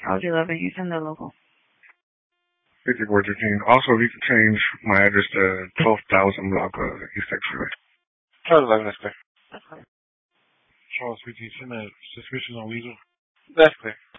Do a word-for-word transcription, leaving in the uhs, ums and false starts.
Charles eleven, you send the local. fifty-four thirteen. Also, if you can change my address to twelve thousand block of East Texas. Charles eleven, that's clear. Charles fifteen, send a suspicion on Weasel. That's clear.